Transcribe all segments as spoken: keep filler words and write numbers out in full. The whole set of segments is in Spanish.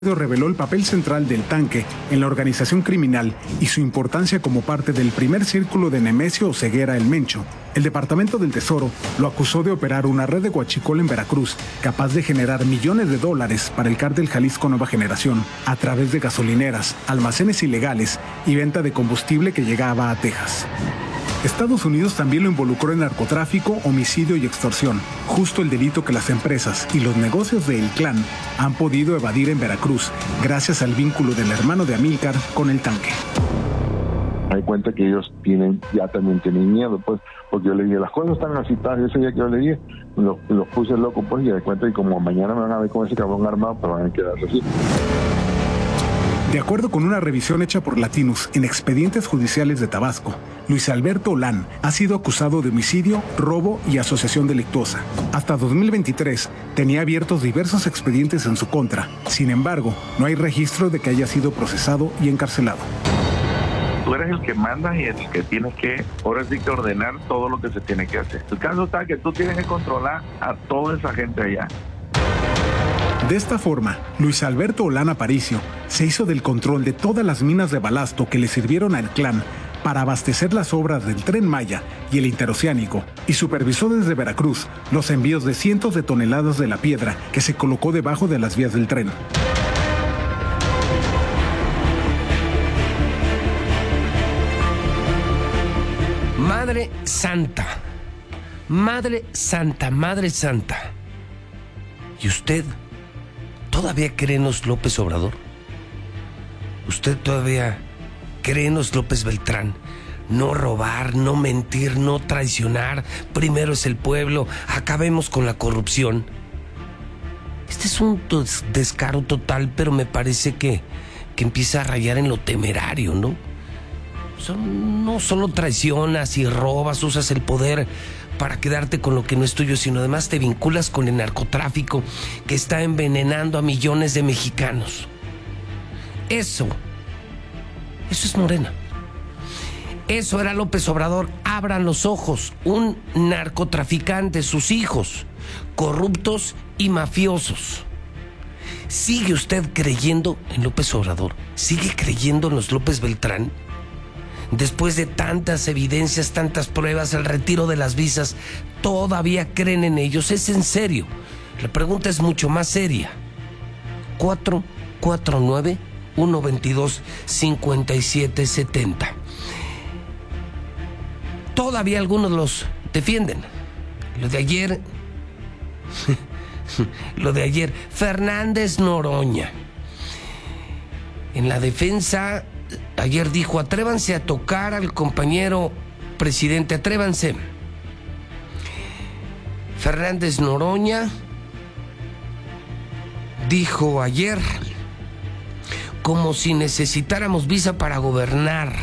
reveló el papel central del tanque en la organización criminal y su importancia como parte del primer círculo de Nemesio Oseguera el Mencho. El Departamento del Tesoro lo acusó de operar una red de huachicol en Veracruz capaz de generar millones de dólares para el cártel Jalisco Nueva Generación a través de gasolineras, almacenes ilegales y venta de combustible que llegaba a Texas. Estados Unidos también lo involucró en narcotráfico, homicidio y extorsión, justo el delito que las empresas y los negocios del clan han podido evadir en Veracruz, gracias al vínculo del hermano de Amílcar con el tanque. Me di cuenta que ellos tienen, ya también tienen miedo, pues, porque yo le dije, las cosas están así, tal, ese día que yo le dije, los, los puse loco, pues, y me di cuenta que como mañana me van a ver con ese cabrón armado, pero van a quedarse así. De acuerdo con una revisión hecha por Latinus en expedientes judiciales de Tabasco, Luis Alberto Olán ha sido acusado de homicidio, robo y asociación delictuosa. Hasta dos mil veintitrés tenía abiertos diversos expedientes en su contra. Sin embargo, no hay registro de que haya sido procesado y encarcelado. Tú eres el que manda y el que tienes que, ahora sí que ordenar todo lo que se tiene que hacer. El caso está que tú tienes que controlar a toda esa gente allá. De esta forma, Luis Alberto Olán Aparicio se hizo del control de todas las minas de balasto que le sirvieron al clan para abastecer las obras del Tren Maya y el Interoceánico, y supervisó desde Veracruz los envíos de cientos de toneladas de la piedra que se colocó debajo de las vías del tren. Madre Santa, Madre Santa, Madre Santa. ¿Y usted todavía cree en los López Obrador? ¿Usted todavía cree en los López Beltrán? No robar, no mentir, no traicionar. Primero es el pueblo. Acabemos con la corrupción. Este es un descaro total, pero me parece que, que empieza a rayar en lo temerario, ¿no? O sea, no solo traicionas y robas, usas el poder para quedarte con lo que no es tuyo, sino además te vinculas con el narcotráfico que está envenenando a millones de mexicanos. Eso, eso es Morena. Eso era López Obrador. Abran los ojos. Un narcotraficante, sus hijos, corruptos y mafiosos. ¿Sigue usted creyendo en López Obrador? ¿Sigue creyendo en los López Beltrán? Después de tantas evidencias, tantas pruebas, el retiro de las visas, ¿todavía creen en ellos? ¿Es en serio? La pregunta es mucho más seria. cuatro cuatro nueve, uno dos dos, cinco siete siete cero. Todavía algunos los defienden. Lo de ayer... Lo de ayer. Fernández Noroña. En la defensa... Ayer dijo, atrévanse a tocar al compañero presidente, atrévanse. Fernández Noroña dijo ayer, como si necesitáramos visa para gobernar.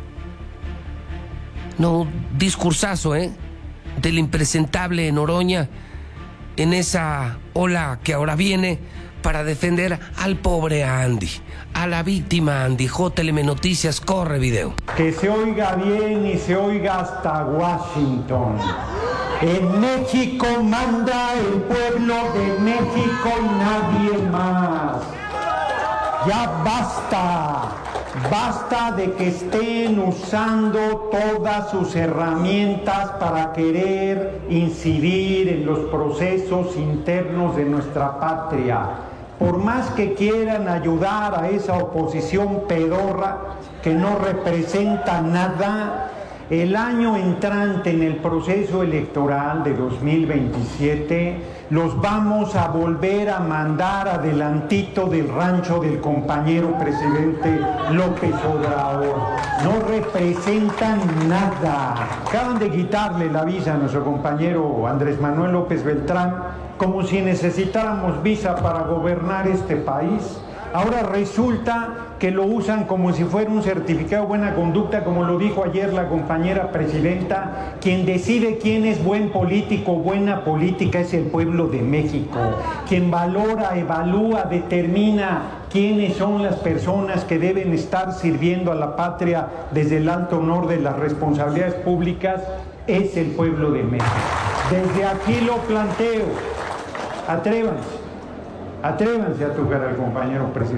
No, discursazo, ¿eh? Del impresentable Noroña en esa ola que ahora viene para defender al pobre Andy, a la víctima Andy. J L M Noticias, corre video. Que se oiga bien y se oiga hasta Washington. En México manda el pueblo de México y nadie más. Ya basta, basta de que estén usando todas sus herramientas para querer incidir en los procesos internos de nuestra patria. Por más que quieran ayudar a esa oposición pedorra que no representa nada, el año entrante en el proceso electoral de dos mil veintisiete los vamos a volver a mandar adelantito del rancho del compañero presidente López Obrador. No representan nada. Acaban de quitarle la visa a nuestro compañero Andrés Manuel López Beltrán, como si necesitáramos visa para gobernar este país. Ahora resulta que lo usan como si fuera un certificado de buena conducta, como lo dijo ayer la compañera presidenta. Quien decide quién es buen político o buena política es el pueblo de México. Quien valora, evalúa, determina quiénes son las personas que deben estar sirviendo a la patria desde el alto honor de las responsabilidades públicas es el pueblo de México. Desde aquí lo planteo. Atrévanse. Atrévanse a tocar al compañero presidente.